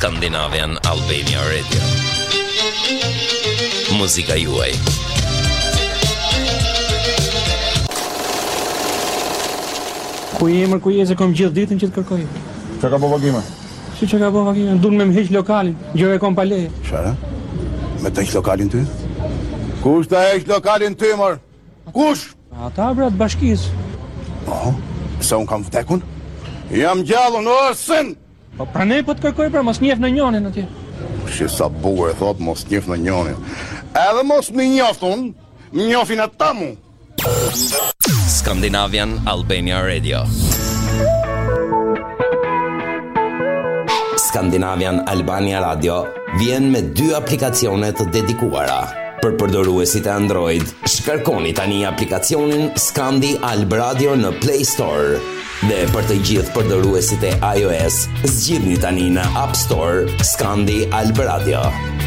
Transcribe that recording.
Scandinavian Albania Radio. Muzika juaj. Ku je se kom gjithë ditën që të kërkoj. Çka ka bëva Gime? Si që ka bëva Gime, duhet me më heq lokalin, gjëre kom pa leje. Çfarë? Me të heq lokalin ty? Kush ta heq lokalin ty, mor? Kush? Ata brat bashkisë. Po, se unë kam vdekun? Jam gjallën, o sën! Po pranej po të kërkoj pra mos njef në njonin atje. Shi sa bukur e thot mos njef në njonin. Edhe mos më njoftun, më njofin ata mu. Scandinavian Albania Radio. Scandinavian Albania Radio vjen me 2 aplikacione të dedikuara. Për përdoruesit e Android, shkarkoni tani aplikacionin Scandi Alb Radio në Play Store. Dhe për të gjithë përdoruesit e iOS, zgjidhni tani në App Store Scandi Alb Radio.